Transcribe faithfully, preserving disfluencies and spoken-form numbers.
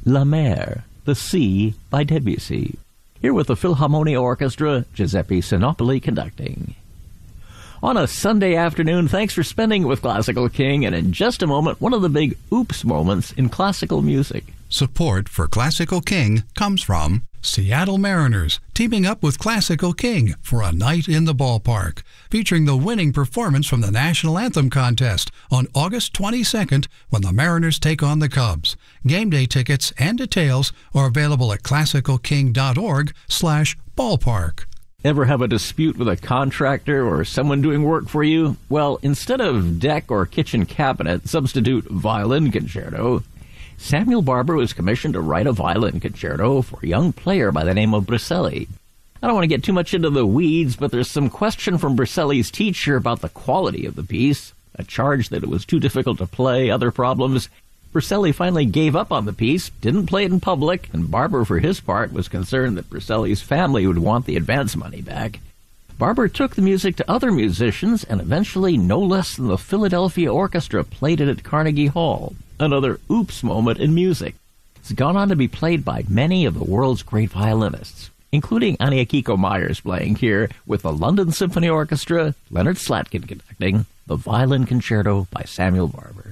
La Mer, The Sea by Debussy. Here with the Philharmonia Orchestra, Giuseppe Sinopoli conducting. On a Sunday afternoon, thanks for spending it with Classical King, and in just a moment, one of the big oops moments in classical music. Support for Classical King comes from Seattle Mariners, teaming up with Classical King for a night in the ballpark, featuring the winning performance from the National Anthem contest on August twenty-second when the Mariners take on the Cubs. Game day tickets and details are available at classical king dot org slash ballpark. Ever have a dispute with a contractor or someone doing work for you? Well, instead of deck or kitchen cabinet, substitute violin concerto. Samuel Barber was commissioned to write a violin concerto for a young player by the name of Briselli. I don't want to get too much into the weeds, but there's some question from Briselli's teacher about the quality of the piece, a charge that it was too difficult to play, other problems. Briselli finally gave up on the piece, didn't play it in public, and Barber, for his part, was concerned that Briselli's family would want the advance money back. Barber took the music to other musicians, and eventually no less than the Philadelphia Orchestra played it at Carnegie Hall. Another oops moment in music. It's gone on to be played by many of the world's great violinists, including Anya Kiko Myers playing here with the London Symphony Orchestra, Leonard Slatkin conducting the Violin Concerto by Samuel Barber.